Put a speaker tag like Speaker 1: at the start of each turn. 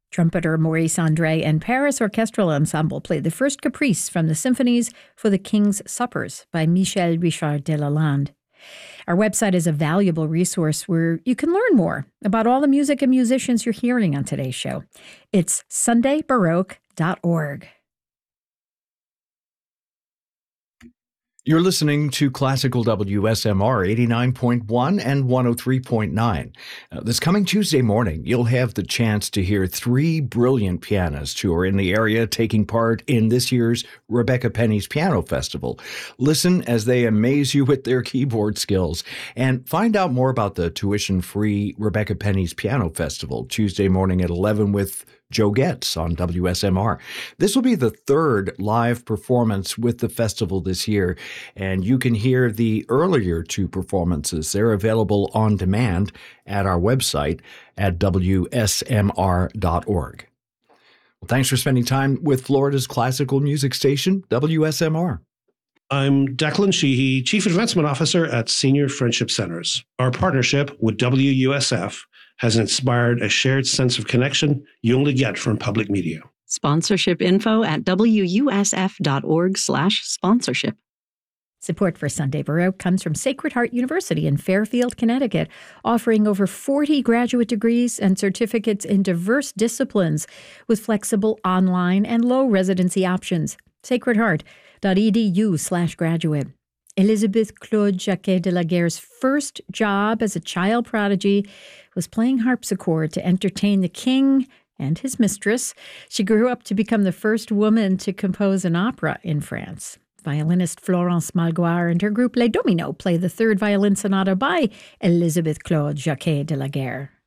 Speaker 1: Trumpeter Maurice André and Paris Orchestral Ensemble played the first caprice from the symphonies for the King's Suppers by Michel Richard de Lalande. Our website is a valuable resource where you can learn more about all the music and musicians you're hearing on today's show. It's sundaybaroque.org.
Speaker 2: You're listening to Classical WSMR 89.1 and 103.9. This coming Tuesday morning, you'll have the chance to hear three brilliant pianists who are in the area taking part in this year's Rebecca Penny's Piano Festival. Listen as they amaze you with their keyboard skills, and find out more about the tuition-free Rebecca Penny's Piano Festival Tuesday morning at 11 with Joe Getz on WSMR. This will be the third live performance with the festival this year, and you can hear the earlier two performances. They're available on demand at our website at WSMR.org. Well, thanks for spending time with Florida's classical music station, WSMR.
Speaker 3: I'm Declan Sheehy, Chief Advancement Officer at Senior Friendship Centers. Our partnership with WUSF has inspired a shared sense of connection you only get from public media.
Speaker 4: Sponsorship info at wusf.org/sponsorship.
Speaker 1: Support for Sunday Baroque comes from Sacred Heart University in Fairfield, Connecticut, offering over 40 graduate degrees and certificates in diverse disciplines with flexible online and low residency options. sacredheart.edu/graduate. Elizabeth Claude Jacquet de la Guerre's first job as a child prodigy was playing harpsichord to entertain the king and his mistress. She grew up to become the first woman to compose an opera in France. Violinist Florence Malgoire and her group Les Dominos play the third violin sonata by Elizabeth Claude Jacquet de la Guerre.